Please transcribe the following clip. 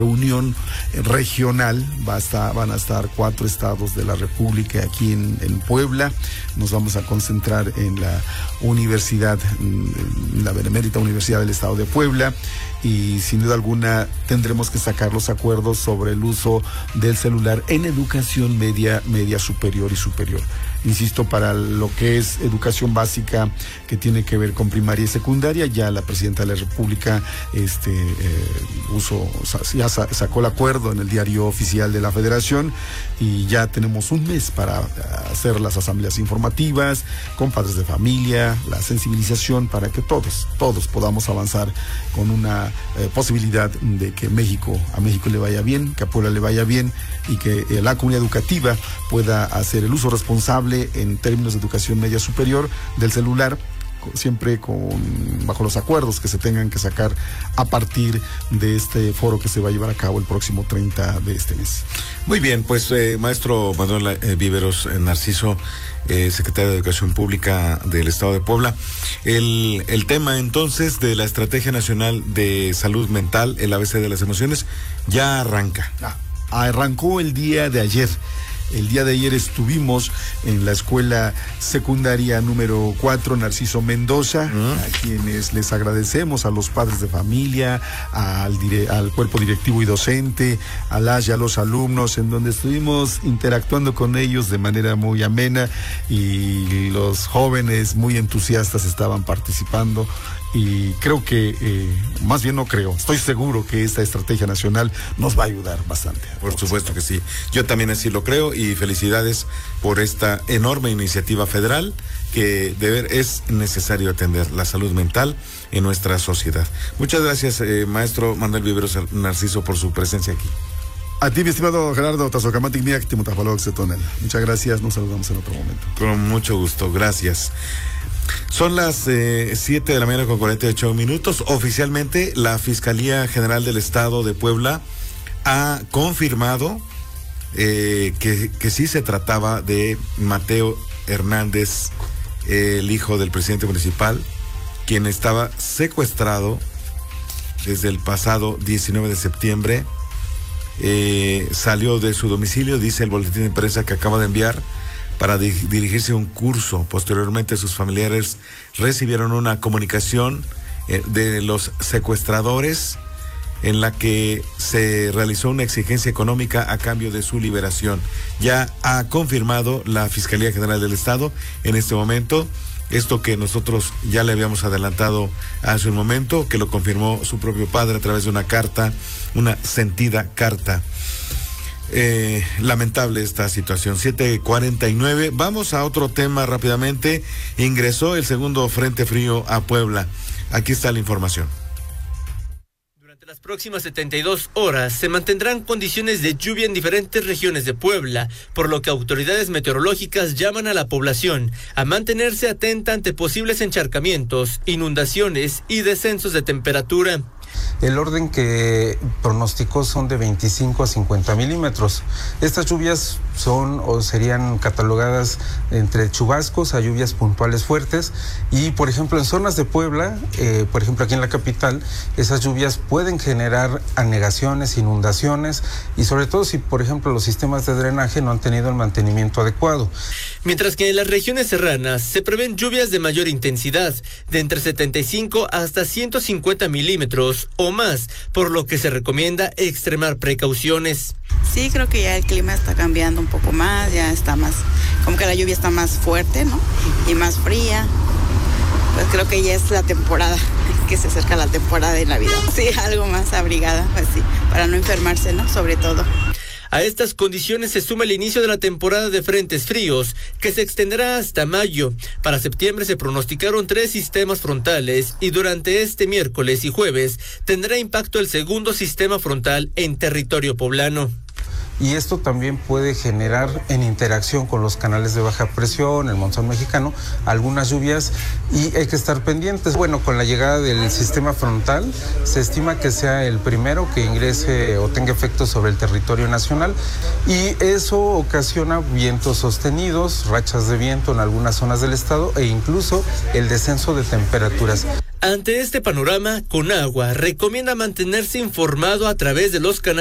Reunión regional, van a estar 4 estados de la República aquí en Puebla. Nos vamos a concentrar en la universidad, la Benemérita Universidad del Estado de Puebla, y sin duda alguna tendremos que sacar los acuerdos sobre el uso del celular en educación media superior y superior. Insisto, para lo que es educación básica, que tiene que ver con primaria y secundaria, ya la Presidenta de la República ya sacó el acuerdo en el diario oficial de la Federación, y ya tenemos un mes para hacer las asambleas informativas con padres de familia, la sensibilización para que todos podamos avanzar con una posibilidad de que a México le vaya bien, que a Puebla le vaya bien, y que la comunidad educativa pueda hacer el uso responsable en términos de educación media superior del celular, siempre bajo los acuerdos que se tengan que sacar a partir de este foro que se va a llevar a cabo el próximo 30 de este mes. Muy bien, pues maestro Manuel Viveros Narciso, secretario de Educación Pública del Estado de Puebla, el tema entonces de la Estrategia Nacional de Salud Mental, el ABC de las emociones, ya arranca. Arrancó el día de ayer. El día de ayer estuvimos en la escuela secundaria número 4 Narciso Mendoza, a quienes les agradecemos, a los padres de familia, al cuerpo directivo y docente, a las y a los alumnos, en donde estuvimos interactuando con ellos de manera muy amena, y los jóvenes muy entusiastas estaban participando. Y creo que, más bien no creo, estoy seguro que esta estrategia nacional nos va a ayudar bastante. Por supuesto que sí, yo también así lo creo, y felicidades por esta enorme iniciativa federal que es necesario atender la salud mental en nuestra sociedad. Muchas gracias, maestro Manuel Viveros Narciso, por su presencia aquí. A ti, mi estimado Gerardo Tazocamatic Miak, Timotafalox Tonel. Muchas gracias, nos saludamos en otro momento. Con mucho gusto, gracias. Son las 7 de la mañana con 48 minutos. Oficialmente, la Fiscalía General del Estado de Puebla ha confirmado que sí se trataba de Mateo Hernández, el hijo del presidente municipal, quien estaba secuestrado desde el pasado 19 de septiembre. Salió de su domicilio, dice el boletín de prensa que acaba de enviar, para dirigirse a un curso. Posteriormente, sus familiares recibieron una comunicación de los secuestradores en la que se realizó una exigencia económica a cambio de su liberación. Ya ha confirmado la Fiscalía General del Estado en este momento esto que nosotros ya le habíamos adelantado hace un momento, que lo confirmó su propio padre a través de una carta, una sentida carta. Lamentable esta situación. 7:49. Vamos a otro tema rápidamente. Ingresó el segundo frente frío a Puebla. Aquí está la información. Durante las próximas 72 horas se mantendrán condiciones de lluvia en diferentes regiones de Puebla, por lo que autoridades meteorológicas llaman a la población a mantenerse atenta ante posibles encharcamientos, inundaciones y descensos de temperatura. El orden que pronosticó son de 25 a 50 milímetros. Estas lluvias serían catalogadas entre chubascos a lluvias puntuales fuertes, y por ejemplo en zonas de Puebla, por ejemplo aquí en la capital, esas lluvias pueden generar anegaciones, inundaciones, y sobre todo si por ejemplo los sistemas de drenaje no han tenido el mantenimiento adecuado. Mientras que en las regiones serranas se prevén lluvias de mayor intensidad, de entre 75 hasta 150 milímetros o más, por lo que se recomienda extremar precauciones. Sí, creo que ya el clima está cambiando un poco más, ya está más, como que la lluvia está más fuerte, ¿no? Y más fría. Pues creo que ya es la temporada, que se acerca la temporada de Navidad. Sí, algo más abrigada, pues sí, para no enfermarse, ¿no? Sobre todo. A estas condiciones se suma el inicio de la temporada de frentes fríos, que se extenderá hasta mayo. Para septiembre se pronosticaron 3 sistemas frontales, y durante este miércoles y jueves tendrá impacto el segundo sistema frontal en territorio poblano. Y esto también puede generar, en interacción con los canales de baja presión, el monzón mexicano, algunas lluvias, y hay que estar pendientes. Bueno, con la llegada del sistema frontal, se estima que sea el primero que ingrese o tenga efectos sobre el territorio nacional, y eso ocasiona vientos sostenidos, rachas de viento en algunas zonas del estado, e incluso el descenso de temperaturas. Ante este panorama, Conagua recomienda mantenerse informado a través de los canales